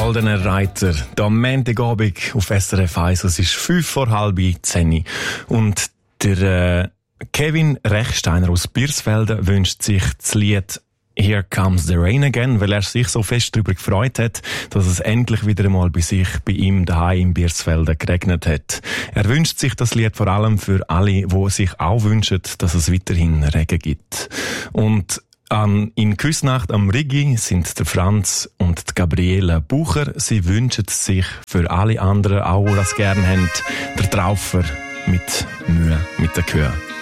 Goldener Reiter, der am Montagabend auf SRF 1. Es ist 5:30. Und der Kevin Rechsteiner aus Birsfelden wünscht sich das Lied Here Comes the Rain Again, weil er sich so fest darüber gefreut hat, dass es endlich wieder einmal bei ihm daheim in Birsfelden geregnet hat. Er wünscht sich das Lied vor allem für alle, die sich auch wünschen, dass es weiterhin Regen gibt. Und in Küsnacht am Rigi sind der Franz und die Gabriele Bucher. Sie wünschen sich für alle anderen, auch die das gerne haben, der Traufer mit Mühe mit der Kühe.